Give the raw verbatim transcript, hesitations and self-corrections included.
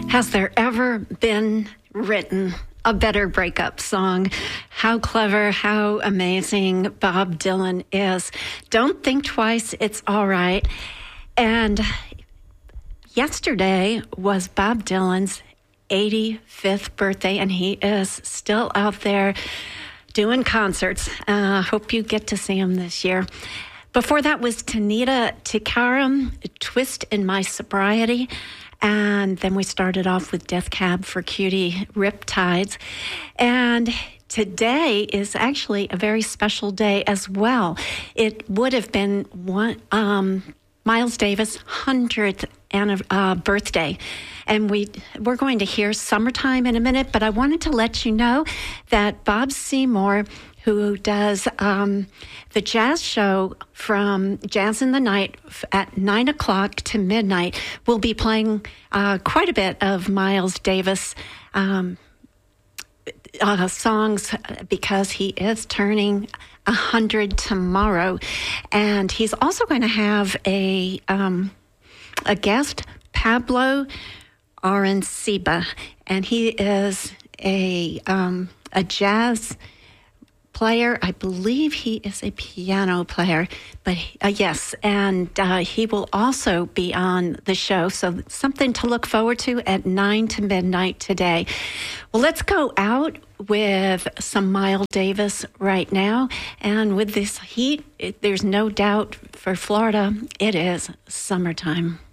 Has there ever been written a better breakup song? How clever, how amazing Bob Dylan is. Don't think twice, it's all right. And yesterday was Bob Dylan's eighty-fifth birthday, and he is still out there doing concerts. I uh, hope you get to see him this year. Before that was Tanita Tikaram, Twist in My Sobriety. And then we started off with Death Cab for Cutie, Riptides. And today is actually a very special day as well. It would have been one, um, Miles Davis' hundredth uh, birthday. And we, we're going to hear Summertime in a minute, but I wanted to let you know that Bob Seymour, who does um, the jazz show from Jazz in the Night at nine o'clock to midnight, will be playing uh, quite a bit of Miles Davis um, uh, songs because he is turning one hundred tomorrow. And he's also going to have a, um, a guest, Pablo Arancibia, and he is a, um, a jazz player. I believe he is a piano player, but uh, yes, and uh, he will also be on the show. So something to look forward to at nine to midnight today. Well, let's go out with some Miles Davis right now. And with this heat, it, there's no doubt for Florida, it is summertime.